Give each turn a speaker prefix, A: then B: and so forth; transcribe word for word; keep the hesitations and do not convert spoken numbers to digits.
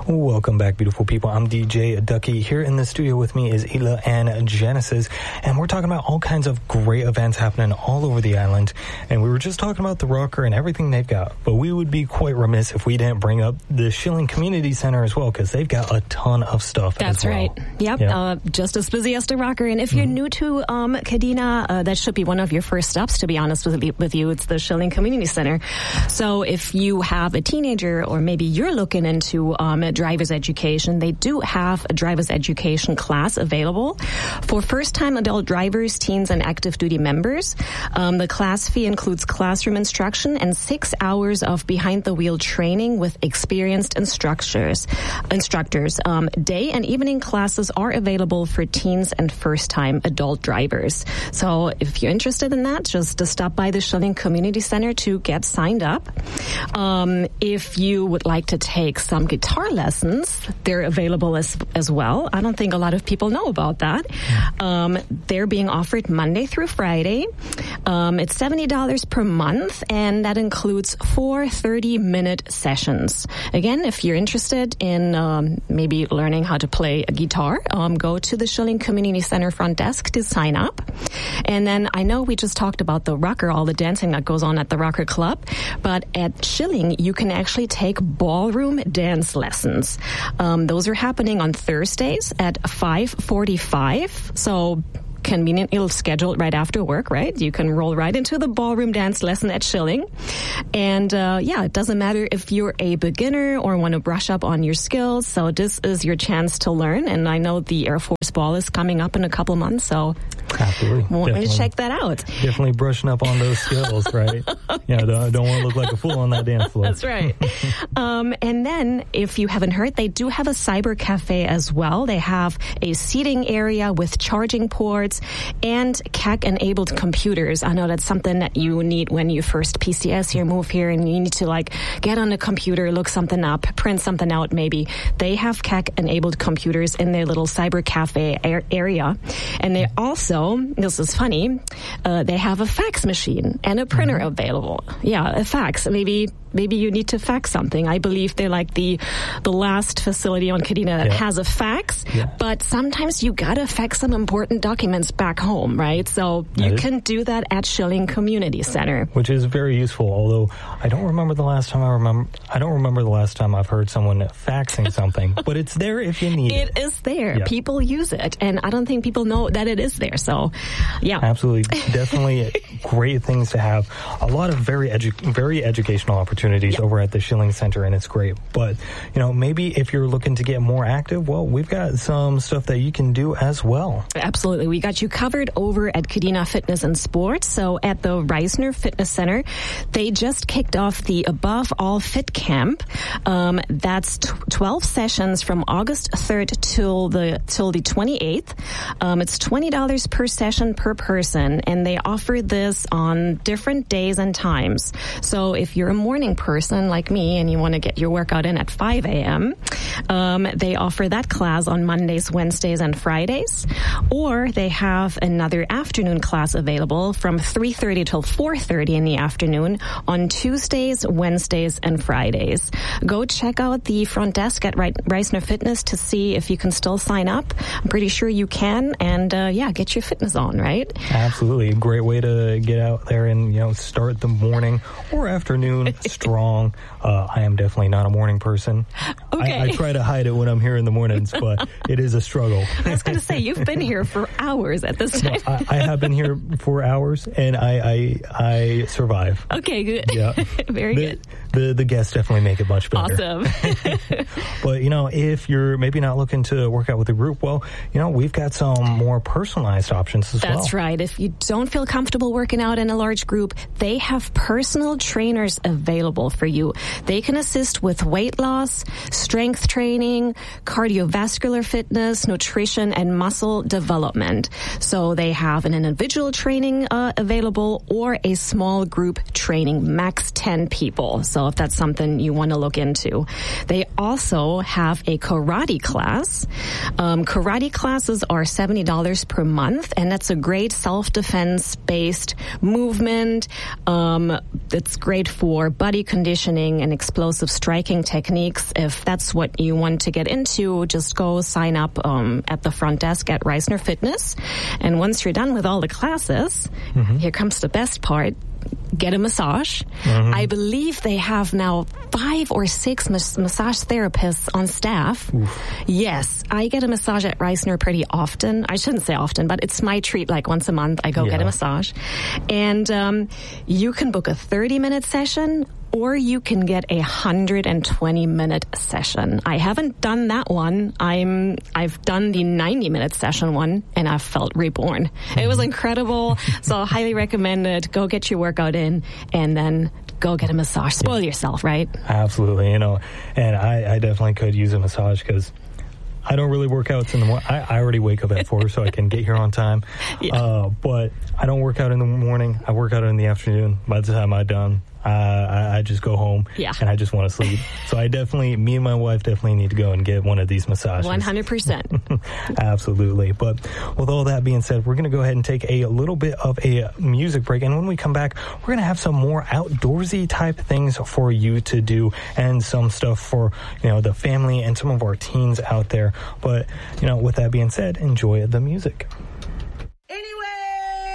A: Welcome back, beautiful people. I'm D J Ducky. Here in the studio with me is Hila and Genesis, and we're talking about all kinds of great events happening all over the island. And we were just talking about the Rocker and everything they've got, but we would be quite remiss if we didn't bring up the Schilling Community Center as well, because they've got a ton of stuff.
B: That's
A: as well.
B: right. Yep.
A: Yeah.
B: Uh, just as busy as the Rocker. And if you're mm-hmm. new to um, Kadena, uh, that should be one of your first stops, to be honest with, with you. It's the Schilling Community Center. So if you have a teenager, or maybe you're looking into um, a driver's education, they do have a driver's education class available for first-time adult drivers, teens, and active duty members. Um, the class fee includes classroom instruction and six hours of behind-the-wheel training with experienced instructors. Instructors. Um, day and evening classes are available for teens and first-time adult drivers. So if you're interested in that, just to stop by the Schilling Community Center to get signed up. Um, if you would like to take some guitar lessons, they're available as as well. I don't think a lot of people know about that. Um, they're being offered Monday through Friday. Um, it's seventy dollars per month, and that includes four thirty-minute sessions. Again, if you're interested in um, maybe learning how to play a guitar, um, go to the Schilling Community Center front desk to sign up. And then I know we just talked about the Rocker, all the dancing that goes on at the Rocker Club, but at Schilling, you can actually take ballroom dance lessons. Um, those are happening on Thursdays at five forty-five. So convenient, it'll schedule it right after work, right? You can roll right into the ballroom dance lesson at Schilling. And uh, yeah, it doesn't matter if you're a beginner or want to brush up on your skills. So this is your chance to learn. And I know the Air Force Ball is coming up in a couple months, so
A: absolutely,
B: want me to check that out.
A: Definitely brushing up on those skills, right? Yeah, don't, don't want to look like a fool on that dance floor.
B: That's right. um, and then, if you haven't heard, they do have a cyber cafe as well. They have a seating area with charging ports and C A C-enabled computers. I know that's something that you need when you first P C S here, move here, and you need to like get on the computer, look something up, print something out maybe. They have C A C-enabled computers in their little cyber cafe area. And they also, this is funny, uh, they have a fax machine and a printer mm-hmm. available. Yeah, a fax. Maybe maybe you need to fax something. I believe they're like the the last facility on Kadena that yeah. has a fax, yeah. but sometimes you gotta fax some important documents back home, right? So that you is. can do that at Schilling Community Center,
A: which is very useful. Although I don't remember the last time I remember, I don't remember the last time I've heard someone faxing something, but it's there if you need it.
B: It is there. Yeah. People use it, and I don't think people know that it is there. So, yeah,
A: absolutely, definitely great things to have. A lot of very edu- very educational opportunities yep. over at the Schilling Center, and it's great. But, you know, maybe if you're looking to get more active, well, we've got some stuff that you can do as well.
B: Absolutely. We got you covered over at Kadena Fitness and Sports. So at the Reisner Fitness Center, they just kicked off the Above All Fit Camp. Um, that's t- twelve sessions from August third till the till the twenty-eighth. Um, it's twenty dollars per session per person, and they offer this on different days and times. So if you're a morning person like me and you want to get your workout in at five a.m., um, they offer that class on Mondays, Wednesdays, and Fridays. Or they have another afternoon class available from three thirty till four thirty in the afternoon on Tuesdays, Wednesdays, and Fridays. Go check out the front desk at Reisner Fitness to see if you can still sign up. I'm pretty sure you can, and uh, yeah, get your fitness on, right?
A: Absolutely. Great way to get out there and, you know, start the morning or afternoon strong. Uh, I am definitely not a morning person.
B: Okay.
A: I, I try to hide it when I'm here in the mornings, but it is a struggle.
B: I was going to say, you've been here for hours at this time.
A: No, I, I have been here for hours, and I I, I survive.
B: Okay, good.
A: Yeah.
B: Very
A: the,
B: good.
A: The, the guests definitely make it much better.
B: Awesome.
A: But, you know, if you're maybe not looking to work out with a group, well, you know, we've got some more personalized options as
B: That's
A: well.
B: That's right. If you don't feel comfortable working out in a large group, they have personal trainers available for you. They can assist with weight loss, strength training, cardiovascular fitness, nutrition, and muscle development. So they have an individual training uh, available or a small group training, max ten people. So if that's something you want to look into. They also have a karate class. Um, karate classes are seventy dollars per month, and that's a great self-defense based movement. Um, it's great for body conditioning and explosive striking techniques. If that's what you want to get into, just go sign up um, at the front desk at Reisner Fitness. And once you're done with all the classes, mm-hmm. here comes the best part. Get a massage. Mm-hmm. I believe they have now five or six mas- massage therapists on staff. Oof. Yes, I get a massage at Reisner pretty often. I shouldn't say often, but it's my treat. Like once a month, I go yeah. get a massage. And um, you can book a thirty-minute session, or you can get a one hundred twenty minute session. I haven't done that one. I'm, I've done the ninety minute session one, and I've felt reborn. It was incredible. So I highly recommend it. Go get your workout in, and then go get a massage. Spoil yeah. yourself, right?
A: Absolutely. You know, and I, I definitely could use a massage because I don't really work out in the morning. I, I already wake up at four so I can get here on time. Yeah. Uh, but I don't work out in the morning. I work out in the afternoon. By the time I'm done, uh, I, I just go home
B: yeah.
A: and I just want to sleep. So I definitely, me and my wife definitely need to go and get one of these massages.
B: one hundred percent.
A: Absolutely. But with all that being said, we're going to go ahead and take a little bit of a music break. And when we come back, we're going to have some more outdoorsy type things for you to do and some stuff for, you know, the family and some of our teens out there. But, you know, with that being said, enjoy the music.